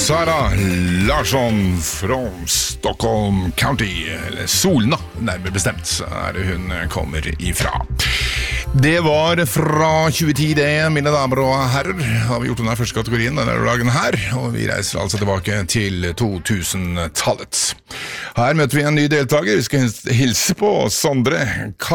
Sara Larsson fra Stockholm County, eller Solna, nærmere bestemt, er det hun kommer ifra. Det var fra 2010 det, mine damer og herrer, har vi gjort denne første kategorien denne dagen her, og vi reiser altså tilbake til 2000-tallet. Her møter vi en ny deltaker, vi skal hilse på Sondre